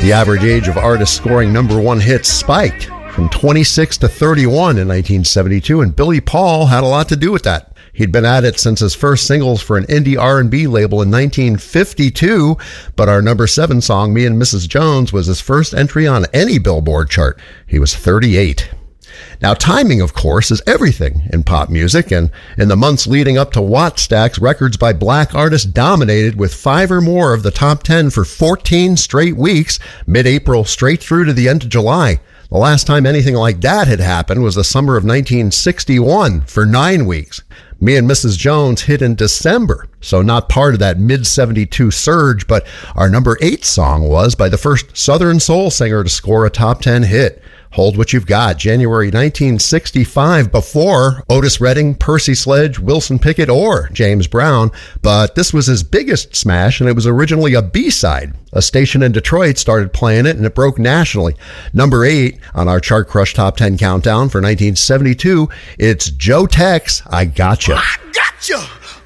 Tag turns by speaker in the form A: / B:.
A: The average age of artists scoring number one hits spiked from 26 to 31 in 1972, and Billy Paul had a lot to do with that. He'd been at it since his first singles for an indie R&B label in 1952, but our number 7 song, Me and Mrs. Jones, was his first entry on any Billboard chart. He was 38. Now, timing, of course, is everything in pop music, and in the months leading up to Wattstax, records by black artists dominated with 5 or more of the top 10 for 14 straight weeks, mid-April straight through to the end of July. The last time anything like that had happened was the summer of 1961 for 9 weeks. Me and Mrs. Jones hit in December, so not part of that mid-72 surge, but our number 8 song was by the first Southern soul singer to score a top 10 hit. Hold What You've Got, January 1965, before Otis Redding, Percy Sledge, Wilson Pickett, or James Brown. But this was his biggest smash, and it was originally a B-side. A station in Detroit started playing it, and it broke nationally. Number 8 on our Chart Crush Top 10 countdown for 1972, it's Joe Tex, I Gotcha.
B: I gotcha.